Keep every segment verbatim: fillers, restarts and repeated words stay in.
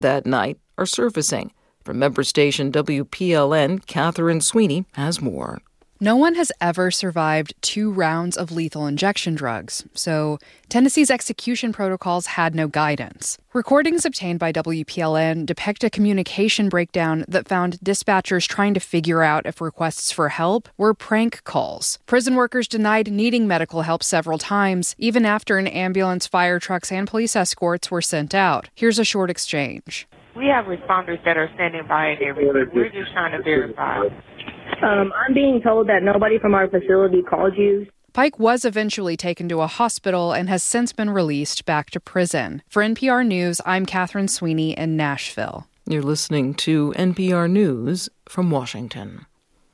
that night are surfacing. From member station W P L N, Catherine Sweeney has more. No one has ever survived two rounds of lethal injection drugs, so Tennessee's execution protocols had no guidance. Recordings obtained by W P L N depict a communication breakdown that found dispatchers trying to figure out if requests for help were prank calls. Prison workers denied needing medical help several times, even after an ambulance, fire trucks, and police escorts were sent out. Here's a short exchange. We have responders that are standing by and everything. We're just trying to verify. Um, I'm being told that nobody from our facility called you. Pike was eventually taken to a hospital and has since been released back to prison. For N P R News, I'm Catherine Sweeney in Nashville. You're listening to N P R News from Washington.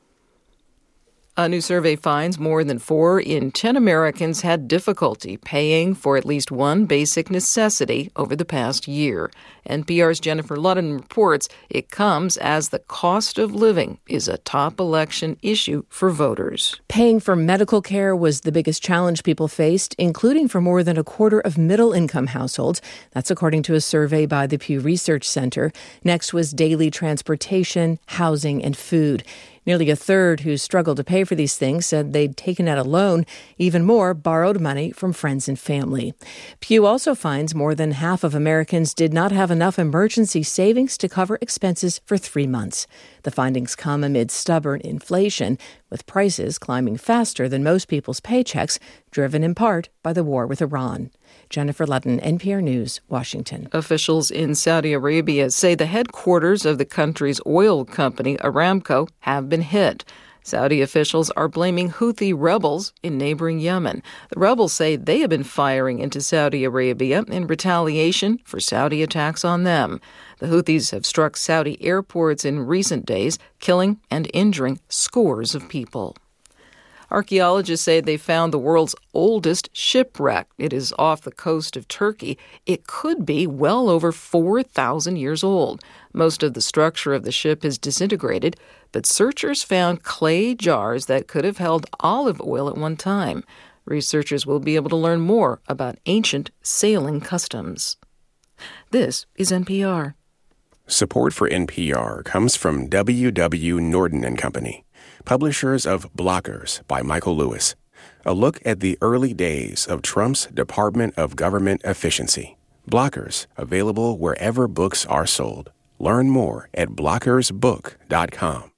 A new survey finds more than four in ten Americans had difficulty paying for at least one basic necessity over the past year. N P R's Jennifer Ludden reports it comes as the cost of living is a top election issue for voters. Paying for medical care was the biggest challenge people faced, including for more than a quarter of middle-income households. That's according to a survey by the Pew Research Center. Next was daily transportation, housing, and food. Nearly a third who struggled to pay for these things said they'd taken out a loan. Even more borrowed money from friends and family. Pew also finds more than half of Americans did not have enough emergency savings to cover expenses for three months. The findings come amid stubborn inflation, with prices climbing faster than most people's paychecks, driven in part by the war with Iran. Jennifer Ludden, N P R News, Washington. Officials in Saudi Arabia say the headquarters of the country's oil company, Aramco, have been hit. Saudi officials are blaming Houthi rebels in neighboring Yemen. The rebels say they have been firing into Saudi Arabia in retaliation for Saudi attacks on them. The Houthis have struck Saudi airports in recent days, killing and injuring scores of people. Archaeologists say they found the world's oldest shipwreck. It is off the coast of Turkey. It could be well over four thousand years old. Most of the structure of the ship is disintegrated, but searchers found clay jars that could have held olive oil at one time. Researchers will be able to learn more about ancient sailing customs. This is N P R. Support for N P R comes from W W. Norton and Company, publishers of Blockers by Michael Lewis, a look at the early days of Trump's Department of Government Efficiency. Blockers, available wherever books are sold. Learn more at blockers book dot com.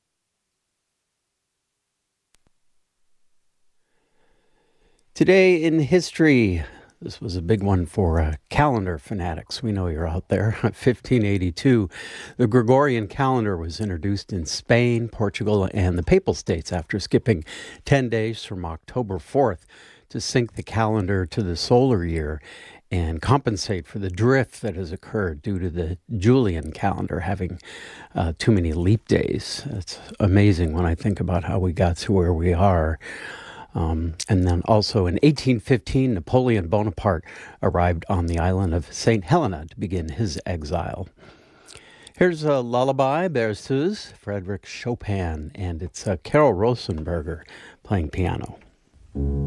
Today in history, this was a big one for uh, calendar fanatics. We know you're out there. fifteen eighty-two, the Gregorian calendar was introduced in Spain, Portugal, and the Papal States after skipping ten days from October fourth to sync the calendar to the solar year and compensate for the drift that has occurred due to the Julian calendar having uh, too many leap days. It's amazing when I think about how we got to where we are. Um, and then also in eighteen fifteen, Napoleon Bonaparte arrived on the island of Saint Helena to begin his exile. Here's a lullaby, Berceuse, Frédéric Chopin, and it's uh, Carol Rosenberger playing piano.